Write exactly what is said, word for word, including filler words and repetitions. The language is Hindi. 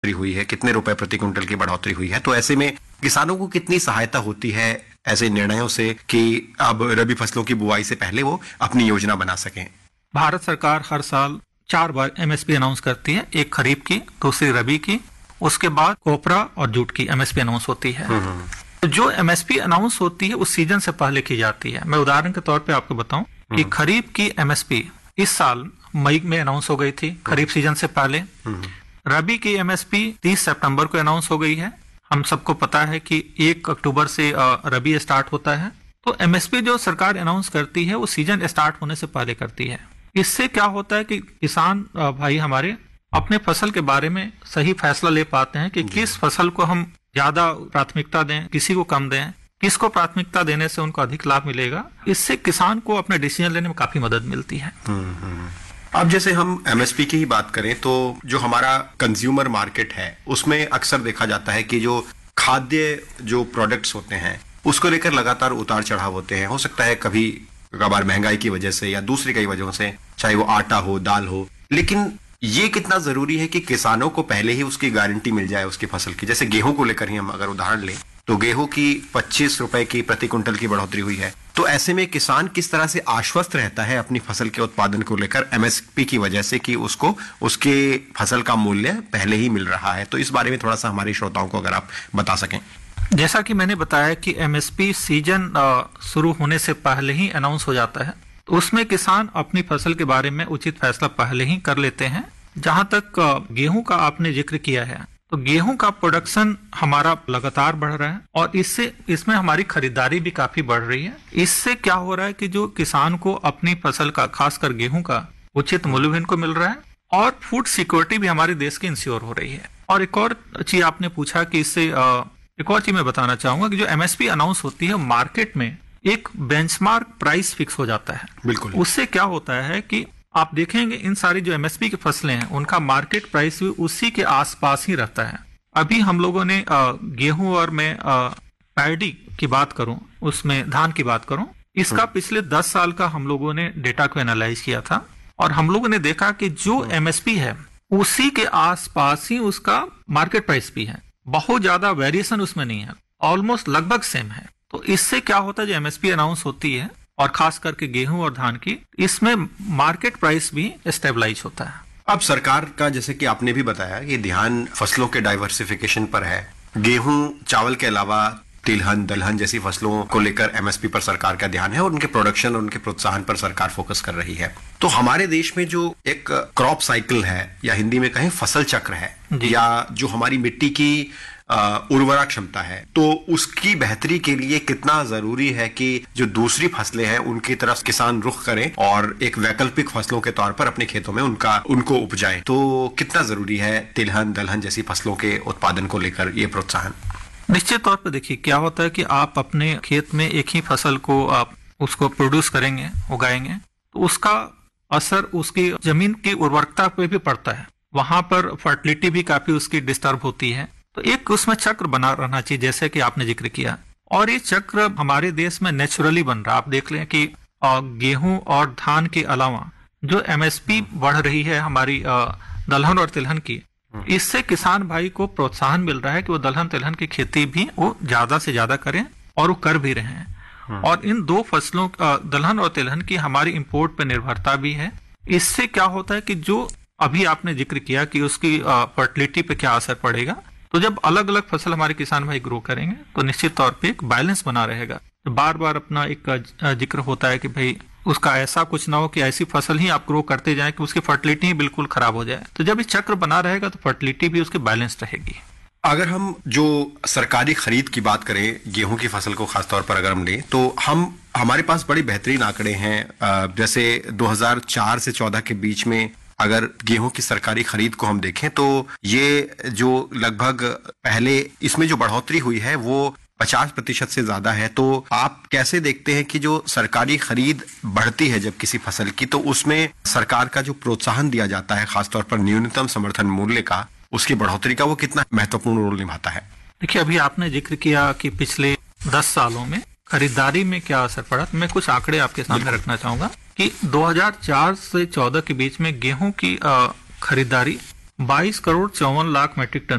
हुई है, कितने रुपए प्रति क्विंटल की बढ़ोतरी हुई है, तो ऐसे में किसानों को कितनी सहायता होती है ऐसे निर्णयों से कि अब रबी फसलों की बुआई से पहले वो अपनी योजना बना सकें? भारत सरकार हर साल चार बार एमएसपी अनाउंस करती है, एक खरीफ की, दूसरी रबी की, उसके बाद कोपरा और जूट की एमएसपी अनाउंस होती है। तो जो एमएसपी अनाउंस होती है उस सीजन से पहले की जाती है। मैं उदाहरण के तौर पे आपको बताऊं कि खरीफ की एमएसपी इस साल मई में अनाउंस हो गई थी, खरीफ सीजन से पहले। रबी की एमएसपी तीस सितंबर को अनाउंस हो गई है। हम सबको पता है कि एक अक्टूबर से रबी स्टार्ट होता है। तो एमएसपी जो सरकार अनाउंस करती है वो सीजन स्टार्ट होने से पहले करती है। इससे क्या होता है कि किसान भाई हमारे अपने फसल के बारे में सही फैसला ले पाते हैं कि किस फसल को हम ज्यादा प्राथमिकता दें, किसी को कम दें, किसको प्राथमिकता देने से उनको अधिक लाभ मिलेगा। इससे किसान को अपने डिसीजन लेने में काफी मदद मिलती है। अब जैसे हम एमएसपी की ही बात करें तो जो हमारा कंज्यूमर मार्केट है उसमें अक्सर देखा जाता है कि जो खाद्य जो प्रोडक्ट्स होते हैं उसको लेकर लगातार उतार चढ़ाव होते हैं। हो सकता है कभी कभार महंगाई की वजह से या दूसरी कई वजहों से, चाहे वो आटा हो, दाल हो, लेकिन ये कितना जरूरी है कि किसानों को पहले ही उसकी गारंटी मिल जाए उसकी फसल की। जैसे गेहूं को लेकर ही हम अगर उदाहरण लें तो गेहूं की पच्चीस रुपए की प्रति क्विंटल की बढ़ोतरी हुई है। तो ऐसे में किसान किस तरह से आश्वस्त रहता है अपनी फसल के उत्पादन को लेकर एमएसपी की वजह से कि उसको उसके फसल का मूल्य पहले ही मिल रहा है? तो इस बारे में थोड़ा सा हमारे श्रोताओं को अगर आप बता सकें। जैसा कि मैंने बताया कि एमएसपी सीजन शुरू होने से पहले ही अनाउंस हो जाता है, तो उसमें किसान अपनी फसल के बारे में उचित फैसला पहले ही कर लेते हैं। जहां तक गेहूं का आपने जिक्र किया है, तो गेहूं का प्रोडक्शन हमारा लगातार बढ़ रहा है और इससे इसमें हमारी खरीदारी भी काफी बढ़ रही है। इससे क्या हो रहा है कि जो किसान को अपनी फसल का, खासकर गेहूं का उचित मूल्य भी इनको मिल रहा है और फूड सिक्योरिटी भी हमारे देश की इंश्योर हो रही है। और एक और चीज आपने पूछा कि इससे एक और चीज मैं बताना चाहूंगा कि जो एमएसपी अनाउंस होती है मार्केट में एक बेंचमार्क प्राइस फिक्स हो जाता है। बिल्कुल। उससे क्या होता है कि आप देखेंगे इन सारी जो एमएसपी की फसलें हैं उनका मार्केट प्राइस भी उसी के आसपास ही रहता है। अभी हम लोगों ने गेहूं और मैं पैडी की बात करूं, उसमें धान की बात करूं, इसका पिछले दस साल का हम लोगों ने डेटा को एनालाइज किया था और हम लोगों ने देखा कि जो एमएसपी है उसी के आसपास ही उसका मार्केट प्राइस भी है। बहुत ज्यादा वेरिएशन उसमें नहीं है, ऑलमोस्ट लगभग सेम है। तो इससे क्या होता है, जो एमएसपी अनाउंस होती है और खास करके गेहूं और धान की, इसमें मार्केट प्राइस भी स्टेबलाइज होता है। अब सरकार का, जैसे कि आपने भी बताया, ये ध्यान फसलों के डाइवर्सिफिकेशन पर है। गेहूं, चावल के अलावा तिलहन, दलहन जैसी फसलों को लेकर एमएसपी पर सरकार का ध्यान है और उनके प्रोडक्शन और उनके प्रोत्साहन पर सरकार फोकस कर रही है। तो हमारे देश में जो एक क्रॉप साइकिल है या हिंदी में कहें फसल चक्र है, या जो हमारी मिट्टी की उर्वरा क्षमता है, तो उसकी बेहतरी के लिए कितना जरूरी है कि जो दूसरी फसलें हैं उनकी तरफ किसान रुख करें और एक वैकल्पिक फसलों के तौर पर अपने खेतों में उनका उनको उपजाएं। तो कितना जरूरी है तिलहन, दलहन जैसी फसलों के उत्पादन को लेकर ये प्रोत्साहन? निश्चित तौर पर देखिए क्या होता है कि आप अपने खेत में एक ही फसल को आप उसको प्रोड्यूस करेंगे, उगाएंगे, तो उसका असर उसकी जमीन की उर्वरकता पे भी पड़ता है। वहां पर फर्टिलिटी भी काफी उसकी डिस्टर्ब होती है। तो एक उसमें चक्र बना रहना चाहिए, जैसे कि आपने जिक्र किया, और ये चक्र हमारे देश में नेचुरली बन रहा है। आप देख लें कि गेहूं और धान के अलावा जो एमएसपी बढ़ रही है हमारी दलहन और तिलहन की, इससे किसान भाई को प्रोत्साहन मिल रहा है कि वो दलहन तिलहन की खेती भी वो ज्यादा से ज्यादा करें और वो कर भी रहे हैं। और इन दो फसलों दलहन और तिलहन की हमारी इंपोर्ट पर निर्भरता भी है। इससे क्या होता है कि जो अभी आपने जिक्र किया कि उसकी फर्टिलिटी पे क्या असर पड़ेगा, तो जब अलग अलग फसल हमारे किसान भाई ग्रो करेंगे तो निश्चित तौर पे एक बैलेंस बना रहेगा। तो बार बार अपना एक जिक्र होता है कि भाई उसका ऐसा कुछ ना हो कि ऐसी फसल ही आप ग्रो करते जाएं कि उसकी फर्टिलिटी ही बिल्कुल खराब हो जाए। तो जब इस चक्र बना रहेगा तो फर्टिलिटी भी उसकी बैलेंस रहेगी। अगर हम जो सरकारी खरीद की बात करें, गेहूं की फसल को खासतौर पर अगर हम लें, तो हम हमारे पास बड़ी बेहतरीन आंकड़े हैं। जैसे दो हज़ार चार से चौदह के बीच में अगर गेहूं की सरकारी खरीद को हम देखें तो ये जो लगभग पहले इसमें जो बढ़ोतरी हुई है वो पचास प्रतिशत से ज्यादा है। तो आप कैसे देखते हैं कि जो सरकारी खरीद बढ़ती है जब किसी फसल की, तो उसमें सरकार का जो प्रोत्साहन दिया जाता है खासतौर पर न्यूनतम समर्थन मूल्य का, उसकी बढ़ोतरी का, वो कितना महत्वपूर्ण रोल निभाता है? देखिए अभी आपने जिक्र किया कि पिछले दस सालों में खरीदारी में क्या असर पड़ा, तो मैं कुछ आंकड़े आपके सामने रखना चाहूंगा कि दो हज़ार चार से चौदह के बीच में गेहूं की खरीदारी बाईस करोड़ चौवन लाख मीट्रिक टन